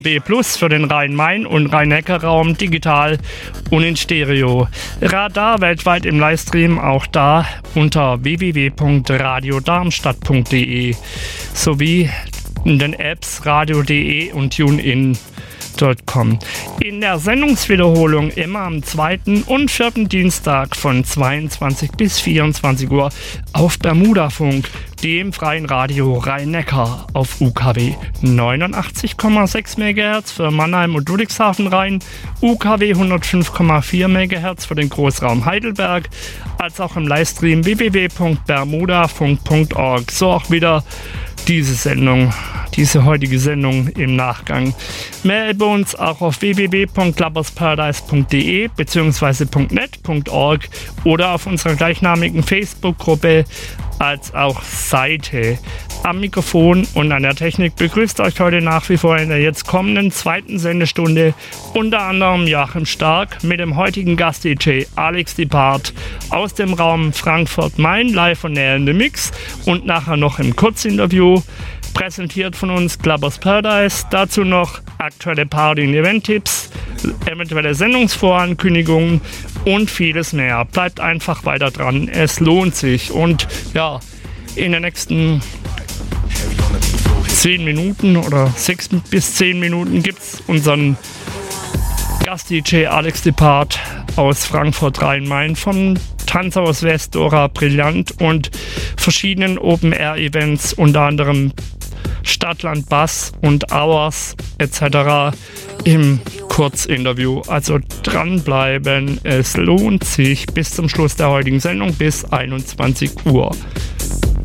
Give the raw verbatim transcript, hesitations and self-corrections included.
B plus für den Rhein-Main- und Rhein-Neckar-Raum digital und in Stereo. Radar weltweit im Livestream auch da unter w w w punkt radio darmstadt punkt d e sowie in den Apps radio punkt d e und TuneIn. In der Sendungswiederholung immer am zweiten und vierten Dienstag von zweiundzwanzig bis vierundzwanzig Uhr auf Bermudafunk, dem freien Radio Rhein-Neckar auf U K W neunundachtzig Komma sechs Megahertz für Mannheim und Ludwigshafen Rhein, U K W hundertfünf Komma vier Megahertz für den Großraum Heidelberg, als auch im Livestream w w w punkt bermudafunk punkt org. So auch wieder diese Sendung, diese heutige Sendung im Nachgang. Mehr über uns auch auf w w w punkt loversparadise punkt d e bzw. .net punkt org oder auf unserer gleichnamigen Facebook-Gruppe als auch Seite. Am Mikrofon und an der Technik begrüßt euch heute nach wie vor in der jetzt kommenden zweiten Sendestunde unter anderem Joachim Stark mit dem heutigen Gast-D J Alex Depart aus dem Raum Frankfurt-Main, live von näher in the Mix und nachher noch im Kurzinterview. Präsentiert von uns Clubbers Paradise, dazu noch aktuelle Party- und Event-Tipps, eventuelle Sendungsvorankündigungen und vieles mehr. Bleibt einfach weiter dran, es lohnt sich. Und ja, in den nächsten zehn Minuten oder sechs bis zehn Minuten gibt es unseren Gast-D J Alex Depart aus Frankfurt Rhein-Main vom Tanzhaus West, Dora Brillant und verschiedenen Open-Air-Events, unter anderem Stadtland Bass und Hours et cetera im Kurzinterview. Also dranbleiben, es lohnt sich bis zum Schluss der heutigen Sendung bis einundzwanzig Uhr.